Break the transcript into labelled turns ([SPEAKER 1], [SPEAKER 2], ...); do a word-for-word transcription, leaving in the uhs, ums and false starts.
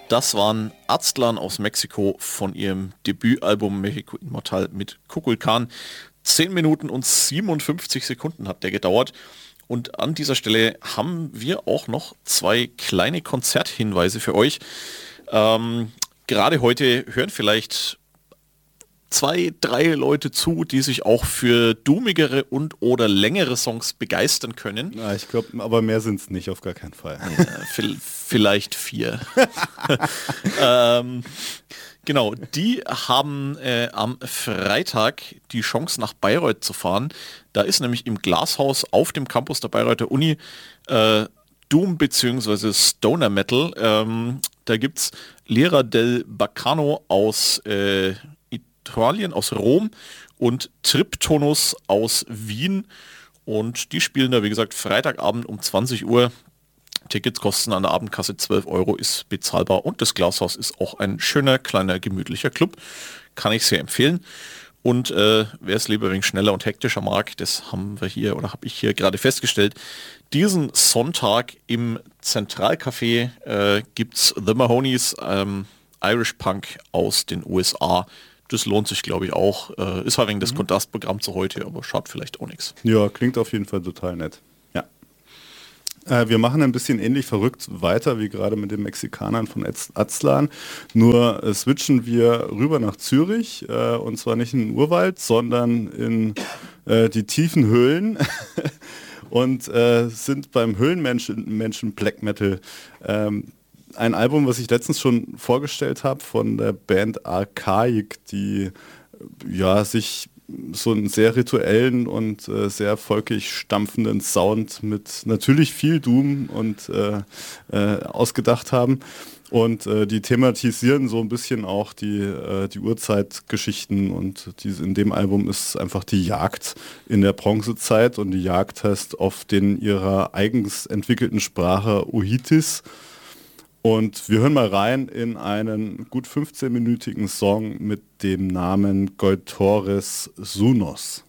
[SPEAKER 1] Das waren Aztlan aus Mexiko von ihrem Debütalbum Mexico Inmortal mit Kukulkan. zehn Minuten und siebenundfünfzig Sekunden hat der gedauert. Und an dieser Stelle haben wir auch noch zwei kleine Konzerthinweise für euch. Ähm, gerade heute hören vielleicht zwei, drei Leute zu, die sich auch für doomigere und oder längere Songs begeistern können.
[SPEAKER 2] Ja, ich glaube, aber mehr sind es nicht, auf gar keinen Fall.
[SPEAKER 1] Ja, vielleicht vier. ähm, genau, die haben äh, am Freitag die Chance nach Bayreuth zu fahren. Da ist nämlich im Glashaus auf dem Campus der Bayreuther Uni äh, Doom bzw. Stoner Metal. Ähm, da gibt es Lira del Baccano aus äh, Italien, aus Rom und Triptonus aus Wien. Und die spielen da, wie gesagt, Freitagabend um zwanzig Uhr. Tickets kosten an der Abendkasse zwölf Euro, ist bezahlbar. Und das Glashaus ist auch ein schöner, kleiner, gemütlicher Club. Kann ich sehr empfehlen. Und äh, wer es lieber ein wenig schneller und hektischer mag, das haben wir hier oder habe ich hier gerade festgestellt. Diesen Sonntag im Zentralcafé äh, gibt es The Mahonies, ähm, Irish Punk aus den U S A. Das lohnt sich, glaube ich, auch. Äh, ist halt wegen das Kontrastprogramm zu heute, aber schaut vielleicht auch nichts.
[SPEAKER 2] Ja, klingt auf jeden Fall total nett. Ja. Äh, wir machen ein bisschen ähnlich verrückt weiter, wie gerade mit den Mexikanern von Aztlan. Nur äh, switchen wir rüber nach Zürich, äh, und zwar nicht in den Urwald, sondern in äh, die tiefen Höhlen und äh, sind beim Höhlenmenschen Menschen Black Metal. Ähm, Ein Album, was ich letztens schon vorgestellt habe von der Band Archaic, die ja sich so einen sehr rituellen und äh, sehr volkig stampfenden Sound mit natürlich viel Doom und äh, äh, ausgedacht haben. Und äh, die thematisieren so ein bisschen auch die, äh, die Urzeitgeschichten und die, in dem Album ist einfach die Jagd in der Bronzezeit und die Jagd heißt oft in ihrer eigens entwickelten Sprache Uhitis. Und wir hören mal rein in einen gut fünfzehnminütigen Song mit dem Namen Goitores Sunos.